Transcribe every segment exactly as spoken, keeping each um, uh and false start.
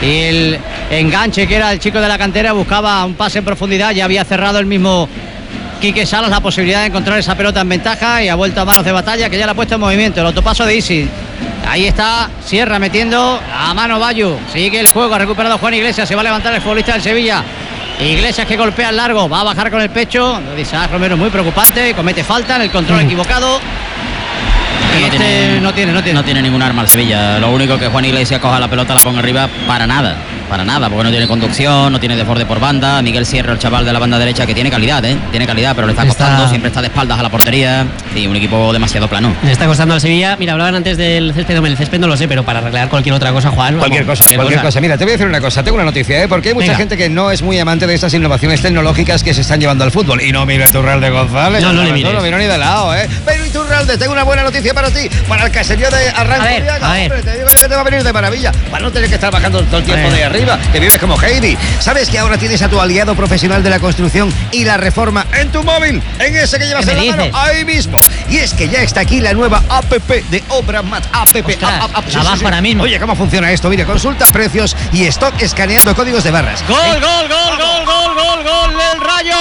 y el enganche que era el chico de la cantera buscaba un pase en profundidad. Ya había cerrado el mismo Quique Salas la posibilidad de encontrar esa pelota en ventaja y ha vuelto a manos de Batalla, que ya la ha puesto en movimiento. El autopaso de Isi. Ahí está Sierra metiendo a mano Bayo. Sigue el juego, ha recuperado Juan Iglesias. Se va a levantar el futbolista del Sevilla. Iglesias que golpea el largo, va a bajar con el pecho. Isaac Romero muy preocupante, comete falta en el control mm. equivocado. Y no, este tiene, no tiene, no tiene. No tiene ningún arma el Sevilla. Lo único que Juan Iglesias coja la pelota, la ponga arriba, para nada. Para nada, porque no tiene conducción, no tiene desborde por banda. Miguel Sierra, el chaval de la banda derecha, que tiene calidad, ¿eh? Tiene calidad, pero le está costando, está... siempre está de espaldas a la portería. Sí, un equipo demasiado plano. Le está costando al Sevilla. Mira, hablaban antes del césped, el césped no lo sé, pero para arreglar cualquier otra cosa, Juan. Cualquier cosa, cualquier, cualquier cosa. cosa. Mira, te voy a decir una cosa, tengo una noticia, ¿eh? Porque hay mucha Venga. gente que no es muy amante de estas innovaciones tecnológicas que se están llevando al fútbol. Y no mira Iturralde González. No, no, no le mires. No lo miro ni de lado, ¿eh? Pero Iturralde, tengo una buena noticia para ti. Para el caserío de Arranco. A ver, a hombre, ver. Te digo yo que te va a venir de maravilla. Para no tener que estar bajando todo el tiempo de arriba, que vives como Heidi. ¿Sabes que ahora tienes a tu aliado profesional de la construcción y la reforma en tu móvil? En ese que llevas en la mano, ahí mismo. Y es que ya está aquí la nueva app de Obramat. App. Ostras, app, app sí, la bajo sí, sí. ahora mismo. Oye, ¿cómo funciona esto? Mire, consulta precios y stock escaneando códigos de barras. Gol, ¿Eh? gol, gol, gol, gol, gol, gol del Rayo.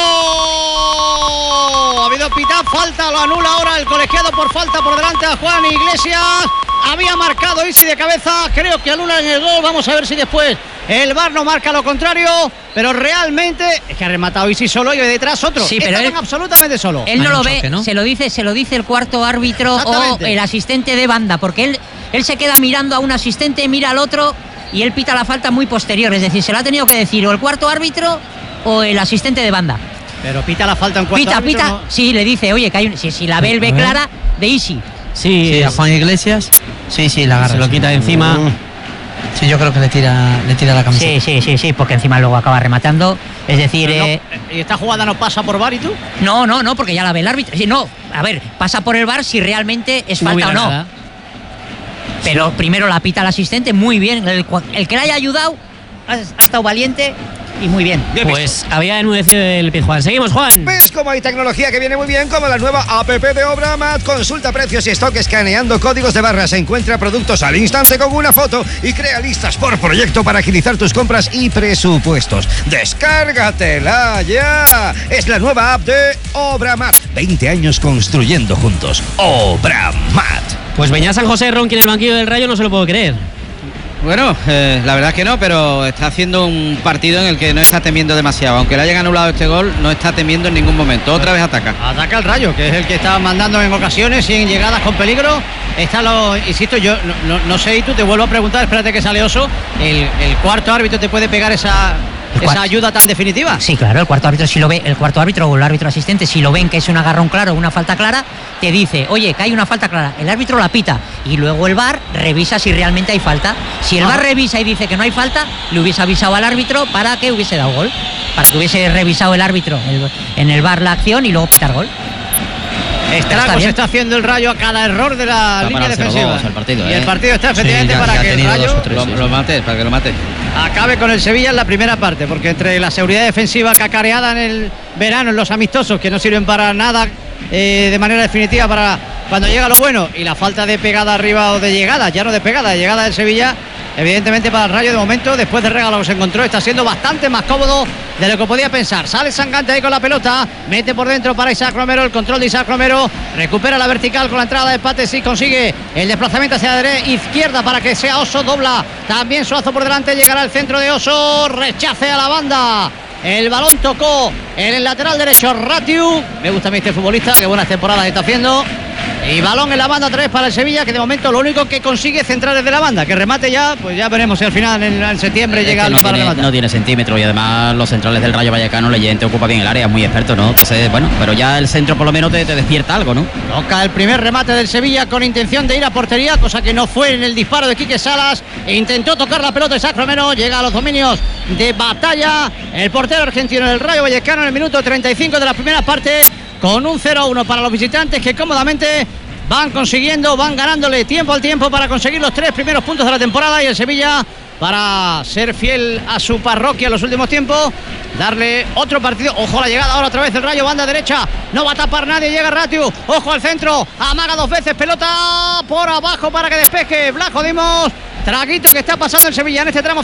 Ha habido pitá, falta, lo anula ahora el colegiado por falta por delante a Juan Iglesias. Había marcado Isi de cabeza, creo que anulan el gol. Vamos a ver si después el V A R no marca lo contrario, pero realmente es que ha rematado Isi solo y detrás otro. Sí, pero Estaban él, absolutamente solo. Él no lo ve, ¿no? se lo dice, se lo dice el cuarto árbitro o el asistente de banda, porque él, él se queda mirando a un asistente, mira al otro y él pita la falta muy posterior, es decir, se lo ha tenido que decir o el cuarto árbitro o el asistente de banda. Pero pita la falta en cuarto Pita, árbitro, pita, ¿no? sí, le dice, oye, que hay un, si, si la ve, él ve clara, de Isi. Sí, sí, a Juan Iglesias. Sí, sí, la agarra. Se lo quita de encima. Sí, yo creo que le tira, le tira la camiseta. Sí, sí, sí, sí, porque encima luego acaba rematando. Es decir, no, eh, ¿y esta jugada no pasa por V A R y tú? No, no, no, porque ya la ve el árbitro. Sí, no, a ver, pasa por el V A R si realmente es no falta o no. Nada. Pero sí. primero la pita el asistente, muy bien. El, el que le haya ayudado ha, ha estado valiente. Y muy bien. bien pues visto. Había enmudecido el pie, Juan. Seguimos, Juan. ¿Ves cómo hay tecnología que viene muy bien? Como la nueva app de Obramat. Consulta precios y stock escaneando códigos de barras. Encuentra productos al instante con una foto y crea listas por proyecto para agilizar tus compras y presupuestos. ¡Descárgatela ya! Es la nueva app de Obramat. veinte años construyendo juntos. Obramat. Pues Beñat San José Ronqui en el banquillo del Rayo, no se lo puedo creer. Bueno, eh, la verdad es que no, pero está haciendo un partido en el que no está temiendo demasiado. Aunque le hayan anulado este gol, no está temiendo en ningún momento. Otra vez ataca. Ataca el Rayo, que es el que está mandando en ocasiones y en llegadas con peligro. Está lo, insisto, yo no, no, no sé, y tú te vuelvo a preguntar, espérate que sale Oso. El, el cuarto árbitro te puede pegar esa, esa ayuda tan definitiva. Sí, claro, el cuarto árbitro si lo ve, el cuarto árbitro o el árbitro asistente, si lo ven que es un agarrón claro o una falta clara, te dice, oye, que hay una falta clara. El árbitro la pita y luego el V A R revisa si realmente hay falta. Si el V A R revisa y dice que no hay falta, le hubiese avisado al árbitro para que hubiese dado gol, para que hubiese revisado el árbitro el, en el V A R la acción y luego pitar gol. Estragos está haciendo el Rayo a cada error de la está línea defensiva. El partido, y ¿eh? el partido está efectivamente sí, ya, para ya que el Rayo tres, lo, sí, lo sí. mate, para que lo mate. acabe con el Sevilla en la primera parte, porque entre la seguridad defensiva cacareada en el verano, en los amistosos, que no sirven para nada eh, de manera definitiva para cuando llega lo bueno, y la falta de pegada arriba o de llegada, ya no de pegada, de llegada del Sevilla, evidentemente para el Rayo de momento, después del regalo que se encontró, está siendo bastante más cómodo de lo que podía pensar. Sale Sangante ahí con la pelota, mete por dentro para Isaac Romero, el control de Isaac Romero, recupera la vertical con la entrada de Pates y consigue el desplazamiento hacia la derecha, izquierda para que sea Oso, dobla también Suazo por delante, llegará al centro de Oso, rechace a la banda. El balón tocó en el lateral derecho Ratiu. Me gusta a mí este futbolista, que buenas temporadas está haciendo. Y balón en la banda otra vez para el Sevilla, que de momento lo único que consigue es centrar desde la banda. Que remate ya, pues ya veremos si al final en, en septiembre es llega no alguien para tiene, rematar. No tiene centímetro y además los centrales del Rayo Vallecano, Leyente ocupa bien el área, es muy experto, ¿no? Entonces, bueno, pero ya el centro por lo menos te, te despierta algo, ¿no? Toca el primer remate del Sevilla con intención de ir a portería, cosa que no fue en el disparo de Quique Salas. E intentó tocar la pelota Isaac Romero, llega a los dominios de Batalla. El portero argentino del Rayo Vallecano en el minuto treinta y cinco de la primera parte, con un cero a uno para los visitantes, que cómodamente van consiguiendo, van ganándole tiempo al tiempo para conseguir los tres primeros puntos de la temporada, y el Sevilla, para ser fiel a su parroquia en los últimos tiempos, darle otro partido. Ojo a la llegada ahora otra vez el Rayo, banda derecha, no va a tapar nadie, llega Ratiu, ojo al centro, amaga dos veces, pelota por abajo para que despeje Blas Dimos. Traguito que está pasando el Sevilla en este tramo